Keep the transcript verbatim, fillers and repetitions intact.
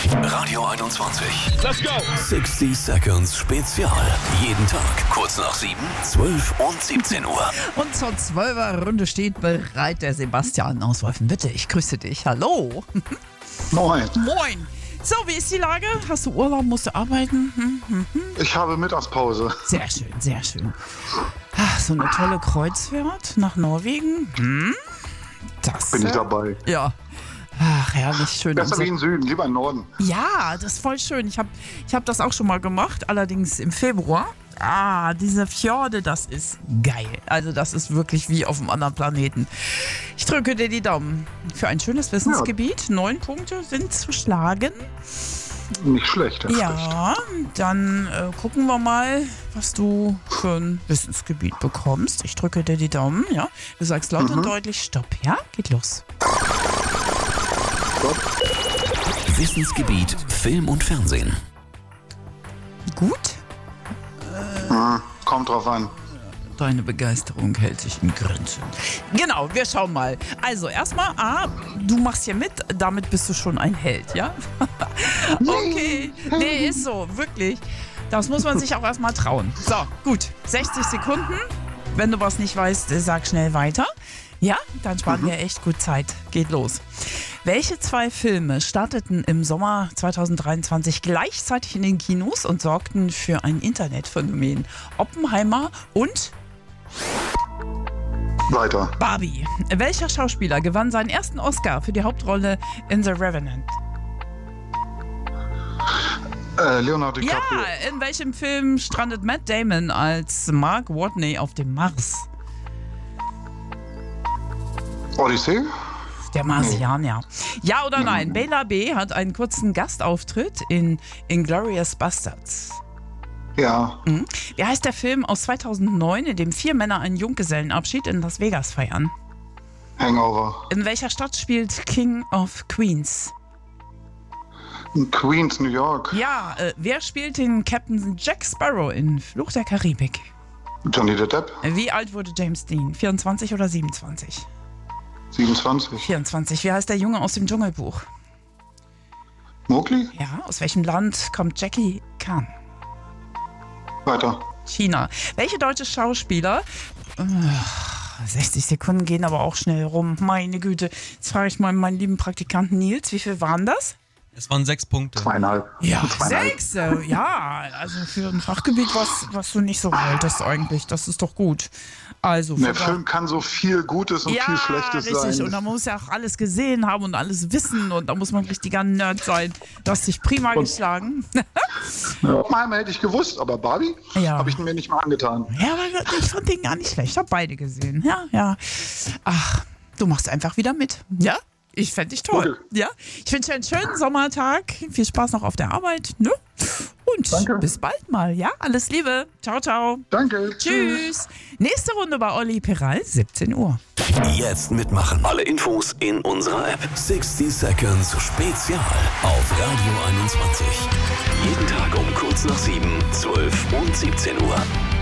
Radio einundzwanzig. Let's go! sechzig Seconds Spezial. Jeden Tag kurz nach sieben, zwölf und siebzehn Uhr. Und zur zwölfer Runde steht bereit der Sebastian aus Wolfenbüttel. Ich grüße dich. Hallo. Moin. Moin. So, wie ist die Lage? Hast du Urlaub? Musst du arbeiten? Hm, hm, hm. Ich habe Mittagspause. Sehr schön, sehr schön. Ach, so eine tolle Kreuzfahrt nach Norwegen. Hm? Das Bin ich äh, dabei. Ja. Ach, herrlich schön. Besser Und so- wie im Süden, lieber im Norden. Ja, das ist voll schön. Ich habe ich hab das auch schon mal gemacht, allerdings im Februar. Ah, diese Fjorde, das ist geil. Also das ist wirklich wie auf einem anderen Planeten. Ich drücke dir die Daumen für ein schönes Wissensgebiet. Neun Punkte sind zu schlagen. Nicht schlecht, nicht schlecht. Ja, dann äh, gucken wir mal, was du für ein Wissensgebiet bekommst. Ich drücke dir die Daumen, ja. Du sagst laut und deutlich Stopp, ja? Geht los. Wissensgebiet Film und Fernsehen. Gut? Hm, kommt drauf an. Deine Begeisterung hält sich in Grenzen. Genau, wir schauen mal. Also erstmal, A, du machst hier mit, damit bist du schon ein Held, ja? Okay, nee, ist so, wirklich. Das muss man sich auch erstmal trauen. So, gut, sechzig Sekunden. Wenn du was nicht weißt, sag schnell weiter. Ja, dann sparen wir echt gut Zeit. Geht los. Welche zwei Filme starteten im Sommer zweitausenddreiundzwanzig gleichzeitig in den Kinos und sorgten für ein Internetphänomen? Oppenheimer und Weiter. Barbie. Welcher Schauspieler gewann seinen ersten Oscar für die Hauptrolle in The Revenant? Äh, Leonardo DiCaprio. Ja, in welchem Film strandet Matt Damon als Mark Watney auf dem Mars? Odyssee? Der Marsianer. Ja oder nein? Bela B. hat einen kurzen Gastauftritt in Inglourious Basterds. Ja. Mhm. Wie heißt der Film aus zweitausendneun, in dem vier Männer einen Junggesellenabschied in Las Vegas feiern? Hangover. In welcher Stadt spielt King of Queens? In Queens, New York. Ja, äh, wer spielt den Captain Jack Sparrow in Fluch der Karibik? Johnny the Depp. Wie alt wurde James Dean? vierundzwanzig oder siebenundzwanzig? siebenundzwanzig. vierundzwanzig. Wie heißt der Junge aus dem Dschungelbuch? Mowgli? Ja, aus welchem Land kommt Jackie Chan? Weiter. China. Welche deutsche Schauspieler? Ugh, sechzig Sekunden gehen aber auch schnell rum. Meine Güte. Jetzt frage ich mal meinen lieben Praktikanten Nils, wie viel waren das? Es waren sechs Punkte. Zweieinhalb. Ja, Zweieinhalb. sechs. äh, Ja, also für ein Fachgebiet, was, was du nicht so wolltest eigentlich. Das ist doch gut. Also Der für- Film kann so viel Gutes und ja, viel Schlechtes richtig. sein. Und da muss ja auch alles gesehen haben und alles wissen. Und da muss man richtiger Nerd sein. Du hast dich prima geschlagen. Ja. Einmal hätte ich gewusst, aber Barbie Ja. habe ich mir nicht mal angetan. Ja, aber ich fand den gar nicht schlecht. Ich habe beide gesehen. Ja, ja. Ach, du machst einfach wieder mit. Ja? Ich fände dich toll. Okay. Ja? Ich wünsche dir einen schönen Sommertag. Viel Spaß noch auf der Arbeit. Ne? Und Danke. bis bald mal. Ja, alles Liebe. Ciao, ciao. Danke. Tschüss. Nächste Runde bei Olli Peral, siebzehn Uhr. Jetzt mitmachen. Alle Infos in unserer App. sechzig Seconds Spezial auf Radio einundzwanzig. Jeden Tag um kurz nach sieben, zwölf und siebzehn Uhr.